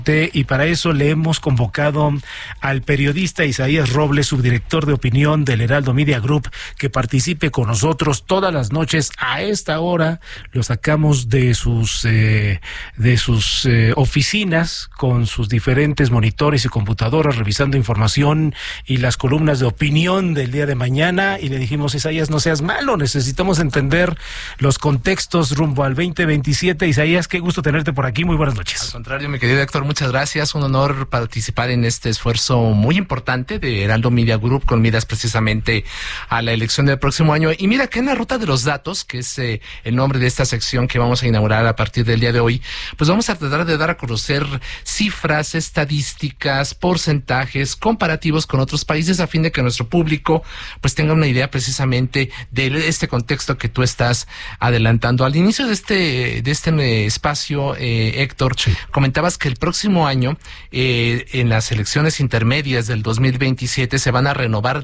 Y para eso le hemos convocado al periodista Isaías Robles, subdirector de opinión del Heraldo Media Group, que participe con nosotros todas las noches a esta hora. Lo sacamos de sus oficinas con sus diferentes monitores y computadoras, revisando información y las columnas de opinión del día de mañana, y le dijimos: Isaías, no seas malo, necesitamos entender los contextos rumbo al 2027. Isaías, qué gusto tenerte por aquí, muy buenas noches. Al contrario, mi querido Héctor, muchas gracias, un honor participar en este esfuerzo muy importante de Heraldo Media Group con miras precisamente a la elección del próximo año. Y mira que en la ruta de los datos, que es el nombre de esta sección que vamos a inaugurar a partir del día de hoy, pues vamos a tratar de dar a conocer cifras, estadísticas, porcentajes, comparativos con otros países, a fin de que nuestro público pues tenga una idea precisamente de este contexto que tú estás adelantando. Al inicio de este espacio, Héctor, sí, comentabas que el próximo año, en las elecciones intermedias del 2027, se van a renovar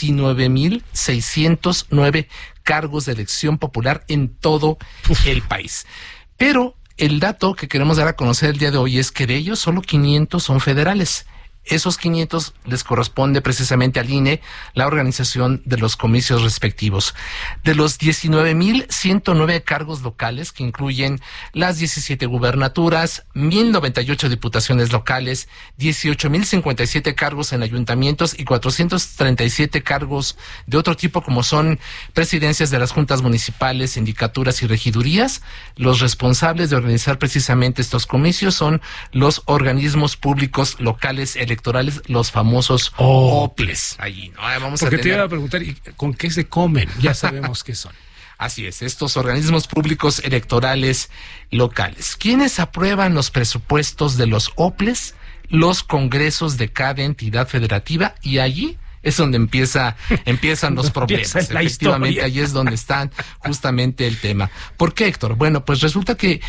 19,609 cargos de elección popular en todo el país. Pero el dato que queremos dar a conocer el día de hoy es que de ellos solo 500 son federales. Esos 500 les corresponde precisamente al INE la organización de los comicios respectivos. De los 19,109 cargos locales, que incluyen las 17 gubernaturas, 1,098 diputaciones locales, 18,057 cargos en ayuntamientos y 437 cargos de otro tipo, como son presidencias de las juntas municipales, sindicaturas y regidurías, los responsables de organizar precisamente estos comicios son los organismos públicos locales electorales, los famosos OPLES. Allí, ¿no? Vamos Porque a tener... te iba a preguntar, ¿con qué se comen? Ya sabemos qué son. Así es, estos organismos públicos electorales locales. ¿Quiénes aprueban los presupuestos de los OPLES? Los congresos de cada entidad federativa, y allí es donde empiezan los problemas. Efectivamente, ahí es donde está justamente el tema. ¿Por qué, Héctor? Bueno, pues resulta que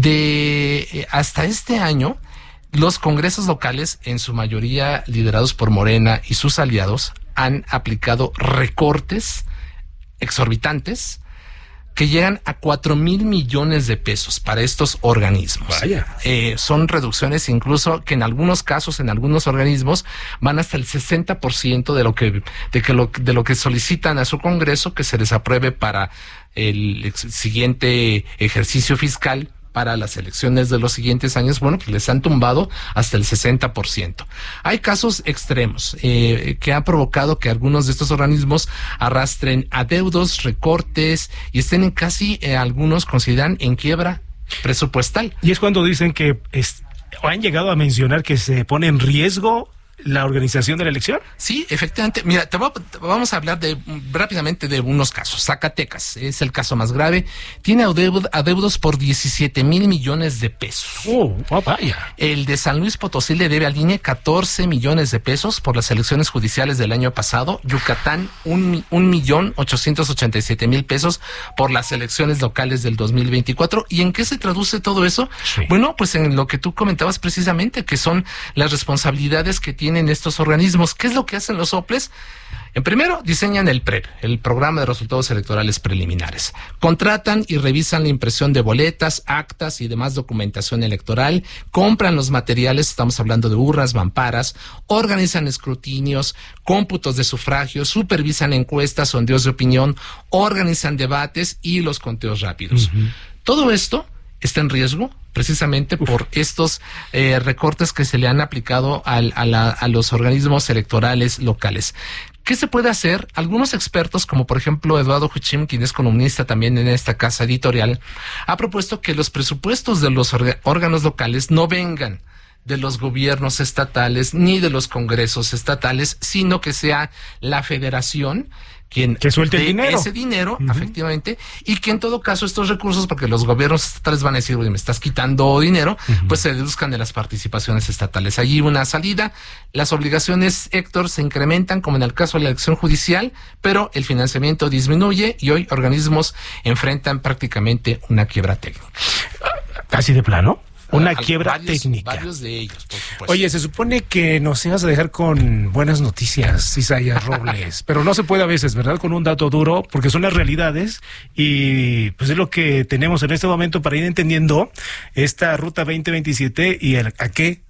hasta este año, los congresos locales, en su mayoría liderados por Morena y sus aliados, han aplicado recortes exorbitantes que llegan a 4,000 millones de pesos para estos organismos. Vaya. Son reducciones incluso que en algunos casos, en algunos organismos, van hasta el 60% de lo que solicitan a su congreso que se les apruebe para el siguiente ejercicio fiscal. Para las elecciones de los siguientes años, bueno, pues les han tumbado hasta el 60%. Hay casos extremos que han provocado que algunos de estos organismos arrastren adeudos, recortes y estén en casi, algunos consideran en quiebra presupuestal. Y es cuando dicen que han llegado a mencionar que se pone en riesgo la organización de la elección. Sí, efectivamente. Mira, vamos a hablar rápidamente de unos casos. Zacatecas es el caso más grave. Tiene adeudos por 17,000 millones de pesos. Vaya. El de San Luis Potosí le debe al INE 14 millones de pesos por las elecciones judiciales del año pasado. Yucatán, 1,887,000 pesos por las elecciones locales del 2024. ¿Y en qué se traduce todo eso? Sí. Bueno, pues en lo que tú comentabas precisamente, que son las responsabilidades que tienen estos organismos. ¿Qué es lo que hacen los OPLES? En primero, diseñan el PREP, el Programa de Resultados Electorales Preliminares. Contratan y revisan la impresión de boletas, actas y demás documentación electoral. Compran los materiales, estamos hablando de urnas, mamparas. Organizan escrutinios, cómputos de sufragios, supervisan encuestas, sondeos de opinión, organizan debates y los conteos rápidos. Todo esto está en riesgo precisamente por estos recortes que se le han aplicado a los organismos electorales locales. ¿Qué se puede hacer? Algunos expertos, como por ejemplo Eduardo Huchim, quien es columnista también en esta casa editorial, ha propuesto que los presupuestos de los órganos locales no vengan de los gobiernos estatales ni de los congresos estatales, sino que sea la federación quien que suelte el dinero. Ese dinero, efectivamente, y que en todo caso estos recursos, porque los gobiernos estatales van a decir, oye, me estás quitando dinero, pues se deduzcan de las participaciones estatales. Allí una salida. Las obligaciones, Héctor, se incrementan, como en el caso de la elección judicial, pero el financiamiento disminuye y hoy organismos enfrentan prácticamente una quiebra técnica. ¿Así de plano? Una quiebra técnica. Varios de ellos, por supuesto. Oye, se supone que nos ibas a dejar con buenas noticias, Isaías Robles, pero no se puede a veces, ¿verdad? Con un dato duro, porque son las realidades y pues es lo que tenemos en este momento para ir entendiendo esta ruta 2027 y a qué